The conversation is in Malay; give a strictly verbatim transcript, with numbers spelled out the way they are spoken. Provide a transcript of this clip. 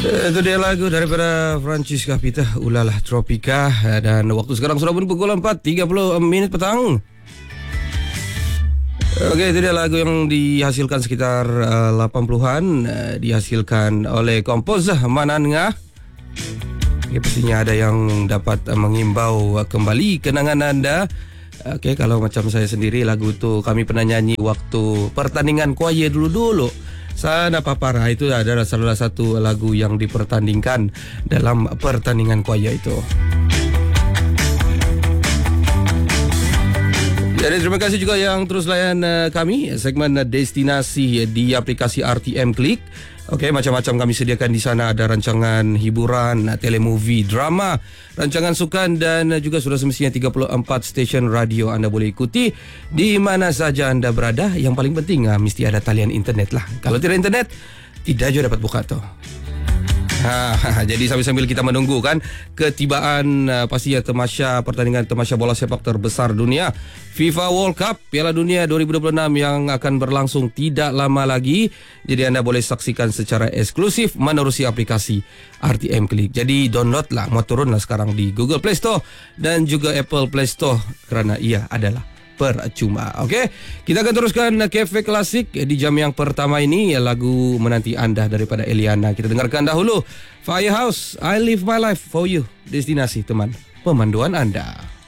Itu dia lagu daripada Francisca Pita, Ulalah Tropika. Dan waktu sekarang sudah pun pukul empat tiga puluh minit petang. Okey, itu dia lagu yang dihasilkan sekitar uh, lapan puluhan, uh, dihasilkan oleh komposer Manan Ngah. Okay, pastinya ada yang dapat uh, mengimbau uh, kembali kenangan anda. Okey, kalau macam saya sendiri, lagu tu kami pernah nyanyi waktu pertandingan choir dulu-dulu. Sana Papara itu adalah salah satu lagu yang dipertandingkan dalam pertandingan choir itu. Jadi terima kasih juga yang terus layan uh, kami segmen uh, destinasi di aplikasi R T M Klik. Okey, macam-macam kami sediakan di sana, ada rancangan hiburan, uh, telemovie, drama, rancangan sukan dan uh, juga sudah semestinya tiga puluh empat stesen radio anda boleh ikuti di mana saja anda berada. Yang paling penting uh, mesti ada talian internet lah. Kalau tidak internet, tidak juga dapat buka tu. Ha, jadi sambil-sambil kita menunggu kan ketibaan uh, pastinya temasya pertandingan temasya bola sepak terbesar dunia, FIFA World Cup Piala Dunia dua ribu dua puluh enam yang akan berlangsung tidak lama lagi. Jadi anda boleh saksikan secara eksklusif menerusi aplikasi R T M Klik. Jadi download lah, mau turun lah sekarang di Google Play Store dan juga Apple Play Store kerana ia adalah percuma. Okey, kita akan teruskan Cafe Klasik di jam yang pertama ini. Lagu menanti anda daripada Eliana. Kita dengarkan dahulu Firehouse, I Live My Life For You. Destinasi teman pemanduan anda.